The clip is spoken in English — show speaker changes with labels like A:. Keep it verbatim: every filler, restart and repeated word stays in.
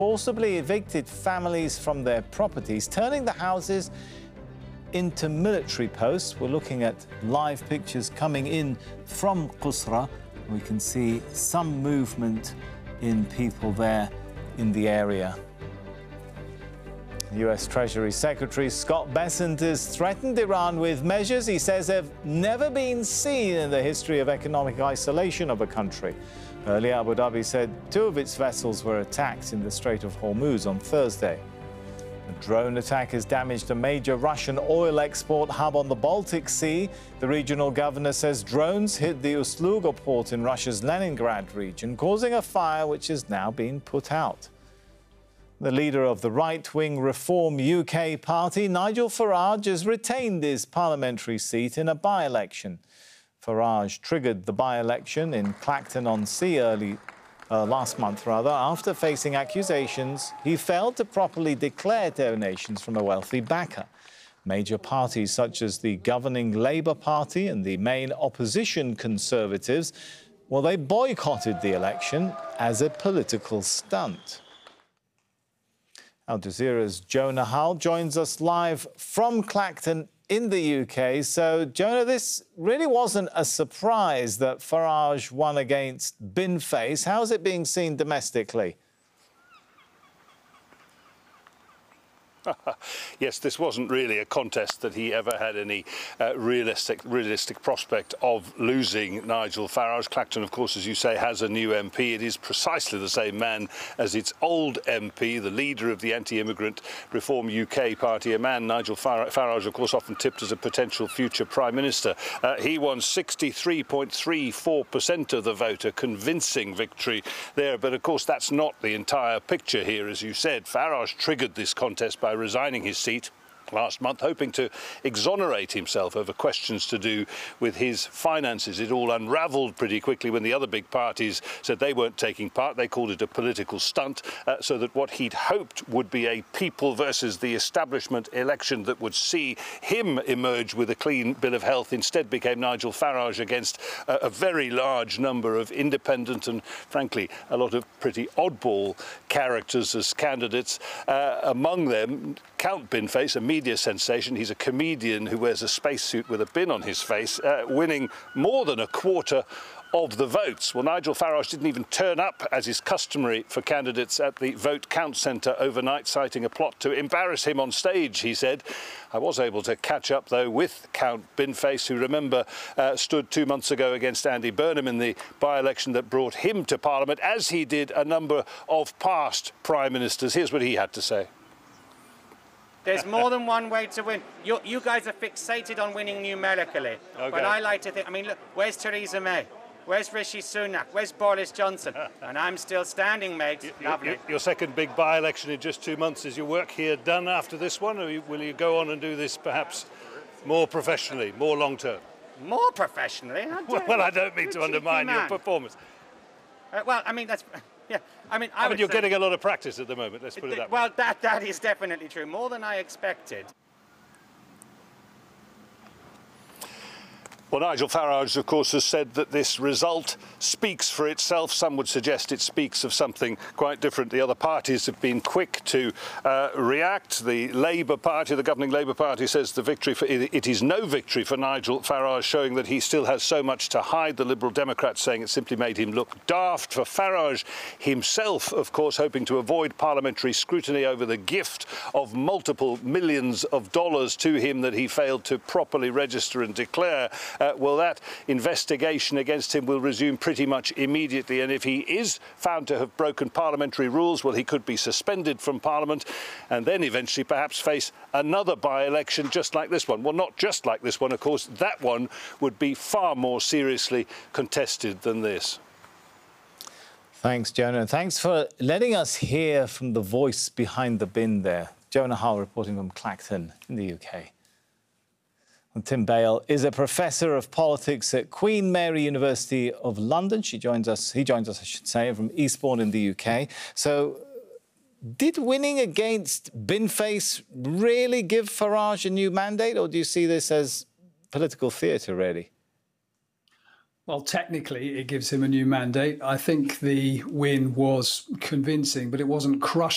A: forcibly evicted families from their properties, turning the houses into military posts. We're looking at live pictures coming in from Qusra. We can see some movement in people there in the area. U S Treasury Secretary Scott Bessent has threatened Iran with measures he says have never been seen in the history of economic isolation of a country. Earlier, Abu Dhabi said two of its vessels were attacked in the Strait of Hormuz on Thursday. A drone attack has damaged a major Russian oil export hub on the Baltic Sea. The regional governor says drones hit the Ust-Luga port in Russia's Leningrad region, causing a fire which has now been put out. The leader of the right-wing Reform U K party, Nigel Farage, has retained his parliamentary seat in a by-election. Farage triggered the by-election in Clacton-on-Sea early uh, last month, rather, after facing accusations he failed to properly declare donations from a wealthy backer. Major parties such as the governing Labour Party and the main opposition Conservatives, well, they boycotted the election as a political stunt. Al Jazeera's Jonah Hull joins us live from Clacton in the U K. So, Jonah, this really wasn't a surprise that Farage won against Bin Face. How is it being seen domestically?
B: Yes, this wasn't really a contest that he ever had any uh, realistic realistic prospect of losing. Nigel Farage. Clacton, of course, as you say, has a new M P. It is precisely the same man as its old M P, the leader of the anti-immigrant Reform U K party, a man, Nigel Farage, of course, often tipped as a potential future Prime Minister. Uh, he won sixty-three point three four percent of the vote, a convincing victory there. But, of course, that's not the entire picture here, as you said. Farage triggered this contest by resigning his seat last month, hoping to exonerate himself over questions to do with his finances. It all unravelled pretty quickly when the other big parties said they weren't taking part. They called it a political stunt, uh, so that what he'd hoped would be a people versus the establishment election that would see him emerge with a clean bill of health instead became Nigel Farage against uh, a very large number of independent and, frankly, a lot of pretty oddball characters as candidates. Uh, among them, Count Bin Face, a media sensation. He's a comedian who wears a spacesuit with a bin on his face, uh, winning more than a quarter of the votes. Well, Nigel Farage didn't even turn up, as is customary for candidates, at the vote count centre overnight, citing a plot to embarrass him on stage, he said. I was able to catch up, though, with Count Bin Face, who, remember, uh, stood two months ago against Andy Burnham in the by-election that brought him to Parliament, as he did a number of past Prime Ministers. Here's what he had to say.
C: There's more than one way to win. You, you guys are fixated on winning numerically. Okay. But I like to think, I mean, look, where's Theresa May? Where's Rishi Sunak? Where's Boris Johnson? And I'm still standing, mate.
B: You,
C: Lovely.
B: You, your second big by-election in just two months. Is your work here done after this one, or will you go on and do this perhaps more professionally, more long-term?
C: More professionally?
B: Well, well, I don't mean to undermine your performance.
C: Uh, well, I mean, that's... Yeah, I mean, I
B: I mean, you're
C: say,
B: getting a lot of practice at the moment, let's put it that way.
C: Well, that, that is definitely true, more than I expected.
B: Well, Nigel Farage, of course, has said that this result speaks for itself. Some would suggest it speaks of something quite different. The other parties have been quick to uh, react. The Labour Party, the governing Labour Party, says the victory for, it is no victory for Nigel Farage, showing that he still has so much to hide. The Liberal Democrats saying it simply made him look daft. For Farage himself, of course, hoping to avoid parliamentary scrutiny over the gift of multiple millions of dollars to him that he failed to properly register and declare. Uh, well, that investigation against him will resume pretty much immediately. And if he is found to have broken parliamentary rules, well, he could be suspended from Parliament and then eventually perhaps face another by-election just like this one. Well, not just like this one, of course. That one would be far more seriously contested than this.
A: Thanks, Jonah. Thanks for letting us hear from the voice behind the bin there. Jonah Hull reporting from Clacton in the U K. And Tim Bale is a professor of politics at Queen Mary University of London. She joins us, he joins us, I should say, from Eastbourne in the U K. So, did winning against Bin Face really give Farage a new mandate, or do you see this as political theatre, really?
D: Well, technically, it gives him a new mandate. I think the win was convincing, but it wasn't crushing.